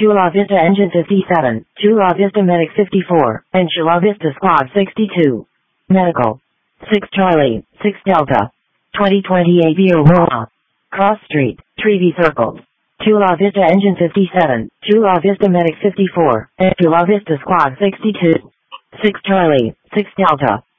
Chula Vista Engine 57, Chula Vista Medic 54, and Chula Vista Squad 62. Medical. 6 Charlie, 6 Delta. 2020 AV Aurora. Cross Street, Trevi Circle. Chula Vista Engine 57, Chula Vista Medic 54, and Chula Vista Squad 62. 6 Charlie, 6 Delta.